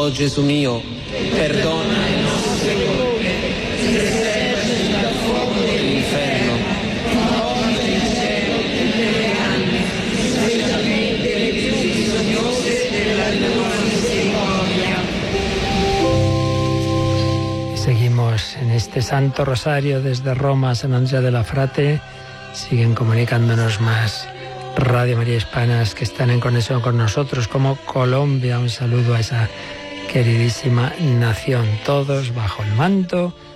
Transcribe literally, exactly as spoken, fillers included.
Oh Gesù mio, perdona i nostri colpi, preservaci dal fuoco dell'inferno, porta in cielo tutte le anime, specialmente le più bisognose della tua misericordia. Seguimos en este Santo Rosario desde Roma, San Andrea de la Frate. Siguen comunicándonos más Radio María Hispanas que están en conexión con nosotros, como Colombia. Un saludo a esa queridísima nación, todos bajo el manto